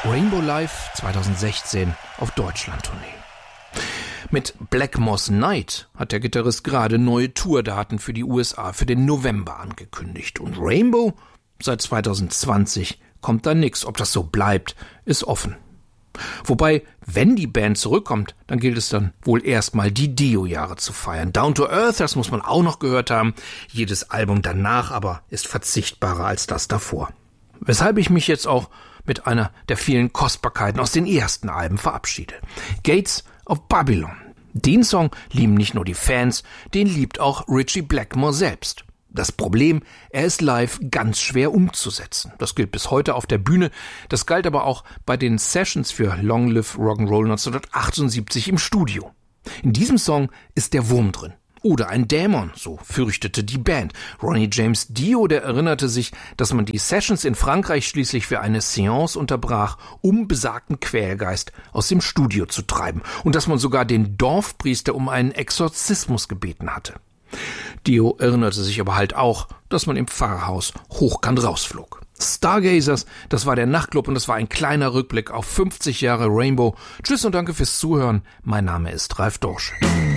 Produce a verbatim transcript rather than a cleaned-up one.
Rainbow Live zweitausendsechzehn auf Deutschland-Tournee. Mit Black Moss Night hat der Gitarrist gerade neue Tourdaten für die U S A für den November angekündigt. Und Rainbow? Seit zweitausendzwanzig kommt da nix. Ob das so bleibt, ist offen. Wobei, wenn die Band zurückkommt, dann gilt es dann wohl erstmal die Dio-Jahre zu feiern. Down to Earth, das muss man auch noch gehört haben. Jedes Album danach aber ist verzichtbarer als das davor. Weshalb ich mich jetzt auch mit einer der vielen Kostbarkeiten aus den ersten Alben verabschiede. Gates of Babylon. Den Song lieben nicht nur die Fans, den liebt auch Ritchie Blackmore selbst. Das Problem, er ist live ganz schwer umzusetzen. Das gilt bis heute auf der Bühne, das galt aber auch bei den Sessions für Long Live Rock'n'Roll neunzehnhundertachtundsiebzig im Studio. In diesem Song ist der Wurm drin. Oder ein Dämon, so fürchtete die Band. Ronnie James Dio, der erinnerte sich, dass man die Sessions in Frankreich schließlich für eine Seance unterbrach, um besagten Quälgeist aus dem Studio zu treiben. Und dass man sogar den Dorfpriester um einen Exorzismus gebeten hatte. Dio erinnerte sich aber halt auch, dass man im Pfarrhaus hochkant rausflog. Stargazers, das war der Nachtclub und das war ein kleiner Rückblick auf fünfzig Jahre Rainbow. Tschüss und danke fürs Zuhören. Mein Name ist Ralf Dorsch.